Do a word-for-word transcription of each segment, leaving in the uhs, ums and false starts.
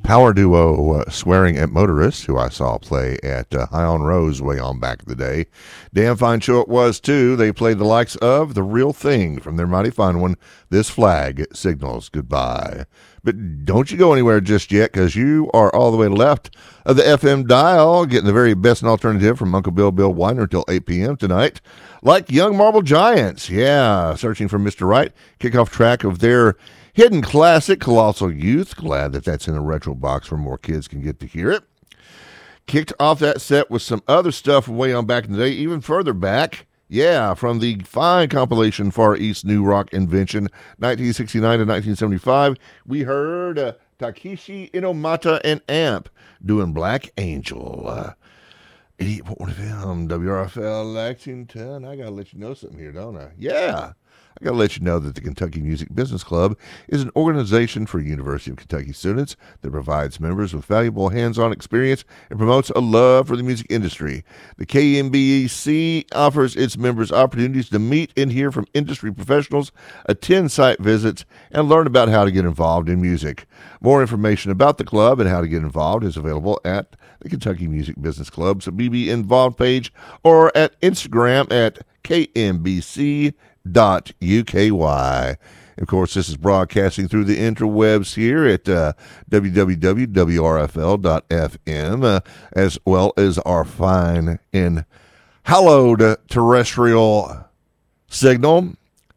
Power duo uh, Swearing at Motorists, who I saw play at uh, High on Rose way on back in the day. Damn fine show it was, too. They played the likes of The Real Thing from their mighty fine one, This Flag Signals Goodbye. But don't you go anywhere just yet, because you are all the way left of the F M dial, getting the very best and alternative from Uncle Bill Bill Weiner until eight p.m. tonight. Like Young Marble Giants, yeah, searching for Mister Right, kickoff track of their hidden classic, Colossal Youth. Glad that that's in a retro box where more kids can get to hear it. Kicked off that set with some other stuff way on back in the day, even further back. Yeah, from the fine compilation Far East New Rock Invention, nineteen sixty-nine to nineteen seventy-five, we heard uh, Takeshi Inomata and Amp doing Black Angel. Uh, eighty-eight point one F M, W R F L Lexington. I got to let you know something here, don't I? Yeah. I got to let you know that the Kentucky Music Business Club is an organization for University of Kentucky students that provides members with valuable hands-on experience and promotes a love for the music industry. The K M B E C offers its members opportunities to meet and hear from industry professionals, attend site visits, and learn about how to get involved in music. More information about the club and how to get involved is available at the Kentucky Music Business Club's B B Involved page or at Instagram at K M B C dot U K Y. Of course, this is broadcasting through the interwebs here at uh, w w w dot w r f l dot f m, uh, as well as our fine and hallowed terrestrial signal.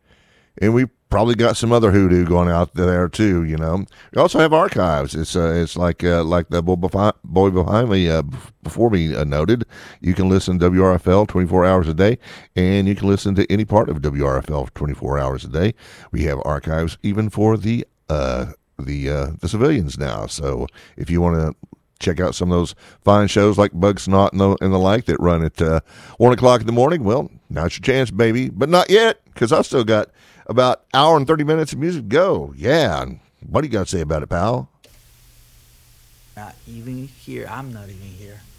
And we probably got some other hoodoo going out there too, you know. We also have archives. It's uh, it's like uh, like the boy behind, boy behind me uh, before me uh, noted. You can listen to W R F L twenty-four hours a day, and you can listen to any part of W R F L twenty-four hours a day. We have archives even for the uh, the uh, the civilians now. So if you want to check out some of those fine shows like Bug Snot and the, and the like that run at uh, one o'clock in the morning, well, now's your chance, baby. But not yet, because I still got about an hour and thirty minutes of music to go. Yeah. What do you got to say about it, pal? Not even here. I'm not even here.